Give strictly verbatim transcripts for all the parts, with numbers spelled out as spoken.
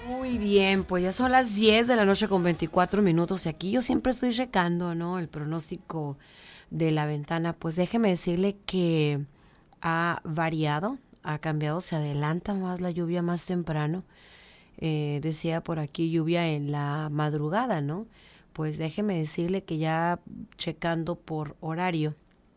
Muy bien, pues ya son las diez de la noche con veinticuatro minutos y aquí yo siempre estoy checando, ¿no? El pronóstico de la ventana. Pues déjeme decirle que ha variado, ha cambiado, se adelanta más la lluvia más temprano. Eh, decía por aquí lluvia en la madrugada, ¿no? Pues déjeme decirle que ya checando por horario,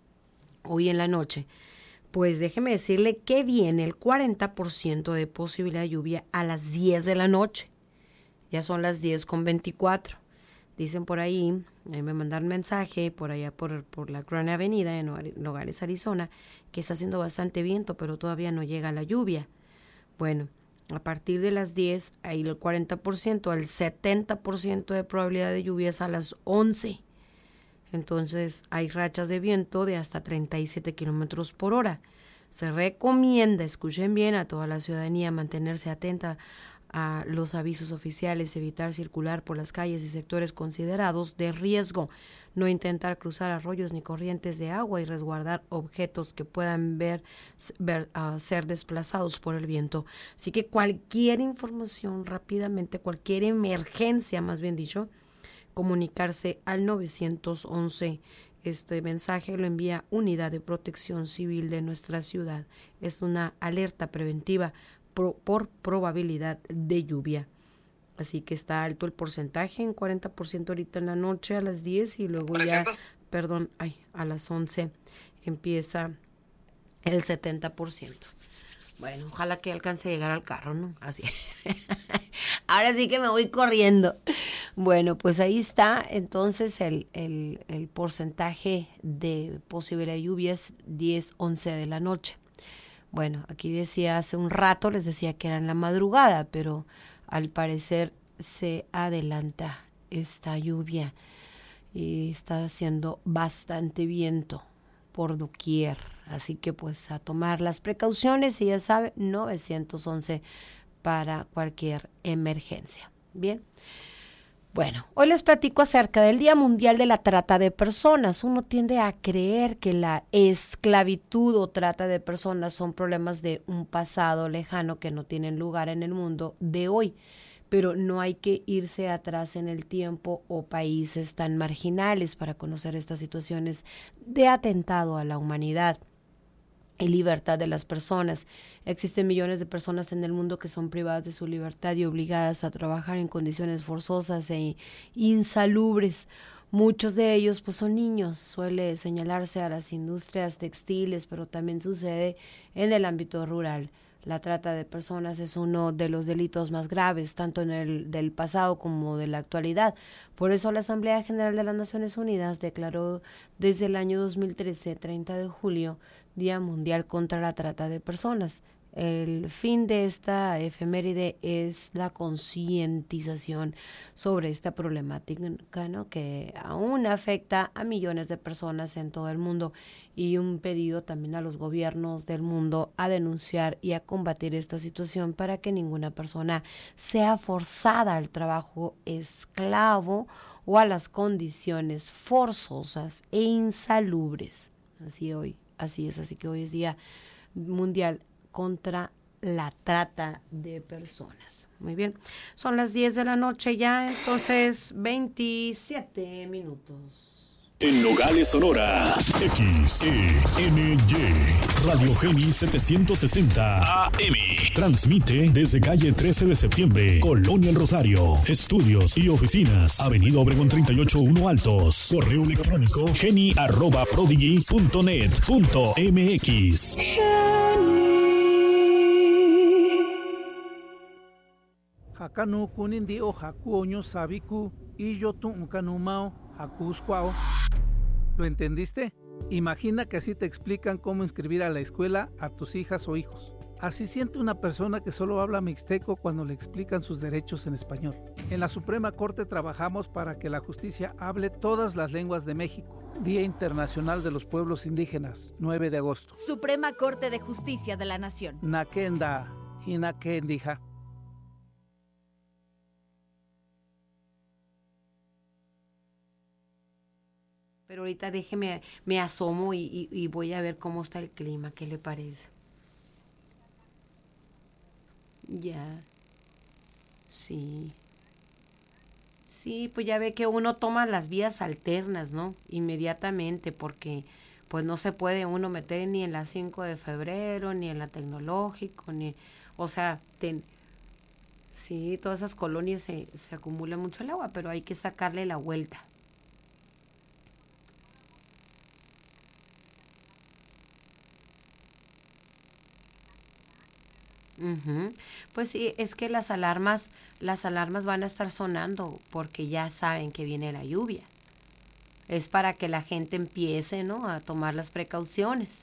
hoy en la noche, pues déjeme decirle que viene el cuarenta por ciento de posibilidad de lluvia a las diez de la noche. Ya son las diez con veinticuatro. Dicen por ahí, ahí me mandaron mensaje por allá por, por la Gran Avenida en Nogales, Arizona, que está haciendo bastante viento, pero todavía no llega la lluvia. Bueno, a partir de las diez, ahí el cuarenta por ciento, al setenta por ciento de probabilidad de lluvias a las once. Entonces hay rachas de viento de hasta treinta y siete kilómetros por hora. Se recomienda, escuchen bien, a toda la ciudadanía mantenerse atenta a los avisos oficiales, evitar circular por las calles y sectores considerados de riesgo, no intentar cruzar arroyos ni corrientes de agua y resguardar objetos que puedan ver, ver uh, ser desplazados por el viento. Así que cualquier información rápidamente, cualquier emergencia, más bien dicho, comunicarse al nueve once. Este mensaje lo envía Unidad de Protección Civil de nuestra ciudad. Es una alerta preventiva pro, por probabilidad de lluvia. Así que está alto el porcentaje, en cuarenta por ciento ahorita en la noche a las diez y luego ¿Presentas? ya, perdón, ay, a las once empieza el setenta por ciento. Bueno, ojalá que alcance a llegar al carro, ¿no? Así. Ahora sí que me voy corriendo. Bueno, pues ahí está. Entonces el, el, el porcentaje de posibilidad de lluvias diez, once de la noche. Bueno, aquí decía hace un rato, les decía que era en la madrugada, pero al parecer se adelanta esta lluvia y está haciendo bastante viento por doquier, así que pues a tomar las precauciones y ya sabe, nueve once para cualquier emergencia. Bien, bueno, hoy les platico acerca del Día Mundial de la Trata de Personas. Uno tiende a creer que la esclavitud o trata de personas son problemas de un pasado lejano que no tienen lugar en el mundo de hoy, pero no hay que irse atrás en el tiempo o países tan marginales para conocer estas situaciones de atentado a la humanidad y libertad de las personas. Existen millones de personas en el mundo que son privadas de su libertad y obligadas a trabajar en condiciones forzosas e insalubres. Muchos de ellos pues son niños. Suele señalarse a las industrias textiles, pero también sucede en el ámbito rural. La trata de personas es uno de los delitos más graves, tanto en el del pasado como de la actualidad. Por eso la Asamblea General de las Naciones Unidas declaró desde el año dos mil trece, treinta de julio, Día Mundial contra la Trata de Personas. El fin de esta efeméride es la concientización sobre esta problemática, ¿no?, que aún afecta a millones de personas en todo el mundo, y un pedido también a los gobiernos del mundo a denunciar y a combatir esta situación para que ninguna persona sea forzada al trabajo esclavo o a las condiciones forzosas e insalubres. Así hoy, así es, así que hoy es Día Mundial contra la trata de personas. Muy bien, son las diez de la noche ya, entonces veintisiete minutos. En Nogales, Sonora, X E N Y, Radio Geni setecientos sesenta A M. Transmite desde calle trece de septiembre, Colonia El Rosario. Estudios y oficinas, Avenida Obregón treinta y ocho uno Altos. Correo electrónico geni arroba prodigy punto net punto m x. Hakanu kunindi o hakuoño sabiku y yo tu unkanumao hakuskwao. ¿Lo entendiste? Imagina que así te explican cómo inscribir a la escuela a tus hijas o hijos. Así siente una persona que solo habla mixteco cuando le explican sus derechos en español. En la Suprema Corte trabajamos para que la justicia hable todas las lenguas de México. Día Internacional de los Pueblos Indígenas, nueve de agosto. Suprema Corte de Justicia de la Nación. Nakenda, hinakendija. Pero ahorita déjeme, me asomo y, y, y voy a ver cómo está el clima, ¿qué le parece? Ya. Sí. Sí, pues ya ve que uno toma las vías alternas, ¿no? Inmediatamente, porque pues no se puede uno meter ni en la cinco de febrero, ni en la Tecnológico, ni, o sea, ten, sí, todas esas colonias se, se acumula mucho el agua, pero hay que sacarle la vuelta. Ujú. Pues sí, es que las alarmas, las alarmas van a estar sonando porque ya saben que viene la lluvia. Es para que la gente empiece, ¿no?, a tomar las precauciones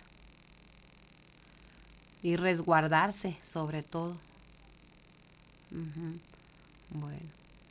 y resguardarse, sobre todo. Ujú. Bueno,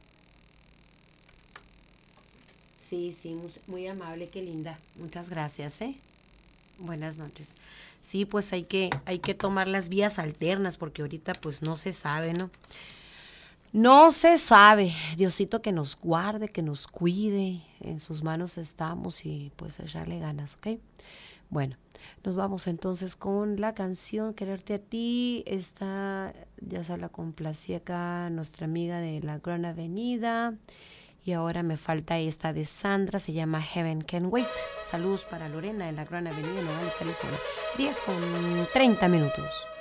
sí, sí, muy, muy amable, qué linda. Muchas gracias, ¿eh? Buenas noches. Sí, pues hay que, hay que tomar las vías alternas porque ahorita pues no se sabe, ¿no? No se sabe. Diosito que nos guarde, que nos cuide. En sus manos estamos y pues echarle ganas, ¿ok? Bueno, nos vamos entonces con la canción Quererte a ti. Esta ya se la complací acá nuestra amiga de la Gran Avenida. Y ahora me falta esta de Sandra, se llama Heaven Can Wait. Saludos para Lorena de la Gran Avenida Nogales, Arizona. diez con treinta minutos.